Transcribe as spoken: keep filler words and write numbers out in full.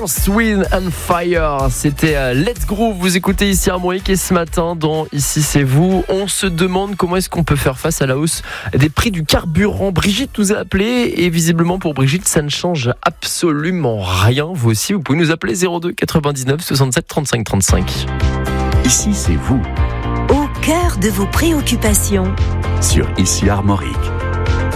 Earth, Wind and Fire, c'était euh, Let's Groove. Vous écoutez ici Armorique et ce matin dans Ici c'est vous, on se demande comment est-ce qu'on peut faire face à la hausse des prix du carburant. Brigitte nous a appelé et visiblement pour Brigitte ça ne change absolument rien. Vous aussi vous pouvez nous appeler zéro deux quatre-vingt-dix-neuf soixante-sept trente-cinq trente-cinq. Ici c'est vous Au cœur de vos préoccupations sur Ici Armorique.